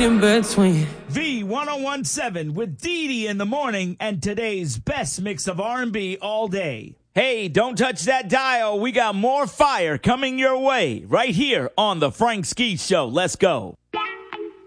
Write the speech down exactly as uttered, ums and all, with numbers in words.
in between. V ten seventeen with Dee Dee in the morning and today's best mix of R and B all day. Hey, don't touch that dial. We got more fire coming your way right here on The Frank Ski Show. Let's go.